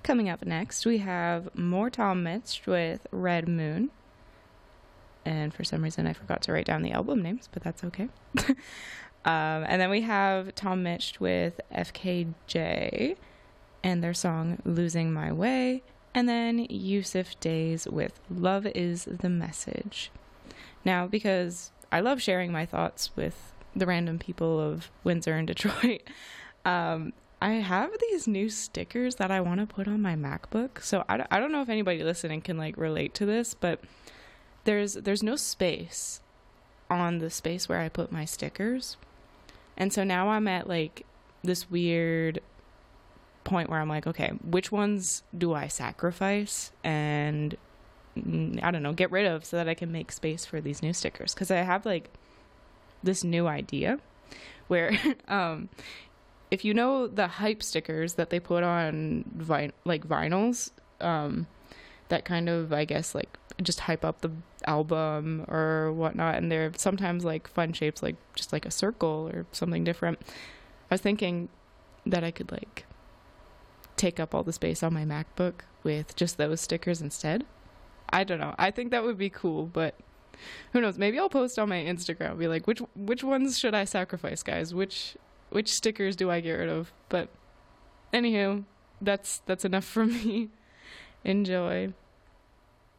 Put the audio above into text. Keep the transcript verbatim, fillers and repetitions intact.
Coming up next, we have more Tom Mitch with Red Moon. And for some reason, I forgot to write down the album names, but that's okay. um, and then we have Tom Mitch with F K J and their song Losing My Way. And then Yusuf Days with Love Is the Message. Now, because I love sharing my thoughts with the random people of Windsor and Detroit, um, I have these new stickers that I want to put on my MacBook. So I, I don't know if anybody listening can like relate to this, but there's there's no space on the space where I put my stickers. And so now I'm at like this weird point where I'm like, okay, which ones do I sacrifice and I don't know, get rid of so that I can make space for these new stickers? Because I have like this new idea where um if you know the hype stickers that they put on vin- like vinyls, um, that kind of, I guess, like just hype up the album or whatnot, and they're sometimes like fun shapes, like just like a circle or something different. I was thinking that I could like take up all the space on my MacBook with just those stickers instead. I don't know. I think that would be cool, but who knows? Maybe I'll post on my Instagram, be like, which which ones should I sacrifice, guys? Which Which stickers do I get rid of? But anywho, that's that's enough for me. Enjoy.